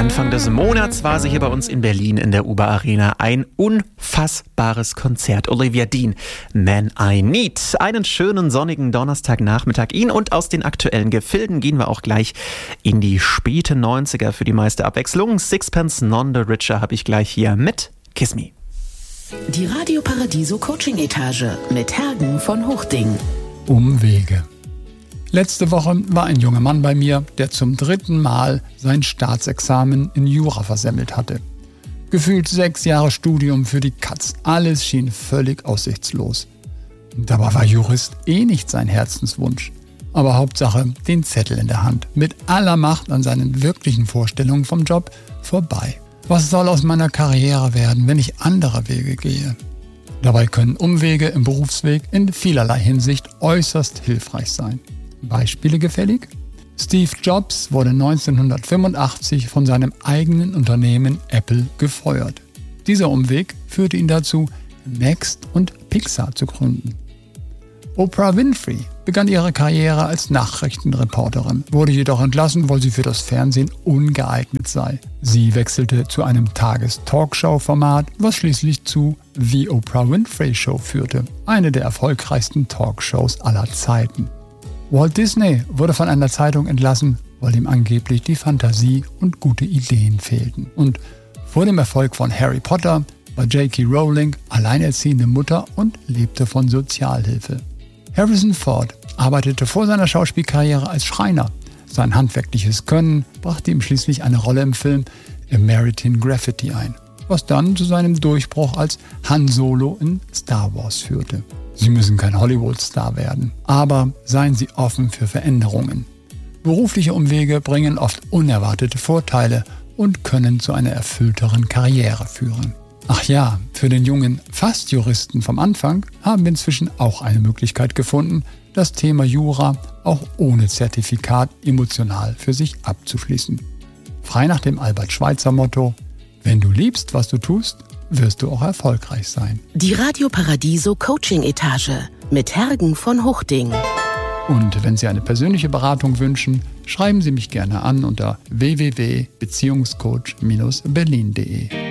Anfang des Monats war sie hier bei uns in Berlin in der Uber Arena. Ein unfassbares Konzert. Olivia Dean, Man I Need. Einen schönen sonnigen Donnerstagnachmittag. Ihnen und aus den aktuellen Gefilden gehen wir auch gleich in die späte 90er für die meiste Abwechslung. Sixpence None the Richer habe ich gleich hier mit Kiss Me. Die Radio Paradiso Coaching Etage mit Hergen von Hochding. Umwege. Letzte Woche war ein junger Mann bei mir, der zum 3. Mal sein Staatsexamen in Jura versemmelt hatte. Gefühlt 6 Jahre Studium für die Katz. Alles schien völlig aussichtslos. Dabei war Jurist nicht sein Herzenswunsch. Aber Hauptsache den Zettel in der Hand. Mit aller Macht an seinen wirklichen Vorstellungen vom Job vorbei. Was soll aus meiner Karriere werden, wenn ich andere Wege gehe? Dabei können Umwege im Berufsweg in vielerlei Hinsicht äußerst hilfreich sein. Beispiele gefällig? Steve Jobs wurde 1985 von seinem eigenen Unternehmen Apple gefeuert. Dieser Umweg führte ihn dazu, Next und Pixar zu gründen. Oprah Winfrey begann ihre Karriere als Nachrichtenreporterin, wurde jedoch entlassen, weil sie für das Fernsehen ungeeignet sei. Sie wechselte zu einem Tages-Talkshow-Format, was schließlich zu The Oprah Winfrey Show führte, eine der erfolgreichsten Talkshows aller Zeiten. Walt Disney wurde von einer Zeitung entlassen, weil ihm angeblich die Fantasie und gute Ideen fehlten. Und vor dem Erfolg von Harry Potter war J.K. Rowling alleinerziehende Mutter und lebte von Sozialhilfe. Harrison Ford arbeitete vor seiner Schauspielkarriere als Schreiner. Sein handwerkliches Können brachte ihm schließlich eine Rolle im Film American Graffiti ein, was dann zu seinem Durchbruch als Han Solo in Star Wars führte. Sie müssen kein Hollywood-Star werden, aber seien Sie offen für Veränderungen. Berufliche Umwege bringen oft unerwartete Vorteile und können zu einer erfüllteren Karriere führen. Ach ja, für den jungen Fast-Juristen vom Anfang haben wir inzwischen auch eine Möglichkeit gefunden, das Thema Jura auch ohne Zertifikat emotional für sich abzuschließen. Frei nach dem Albert-Schweitzer-Motto: Wenn du liebst, was du tust, wirst du auch erfolgreich sein. Die Radio Paradiso Coaching Etage mit Hergen von Hochding. Und wenn Sie eine persönliche Beratung wünschen, schreiben Sie mich gerne an unter www.beziehungscoach-berlin.de.